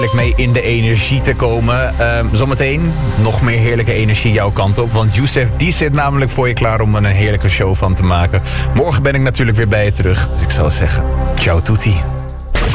mee in de energie te komen. Zometeen nog meer heerlijke energie jouw kant op. Want Youssef, die zit namelijk voor je klaar om er een heerlijke show van te maken. Morgen ben ik natuurlijk weer bij je terug. Dus ik zou zeggen, ciao tutti.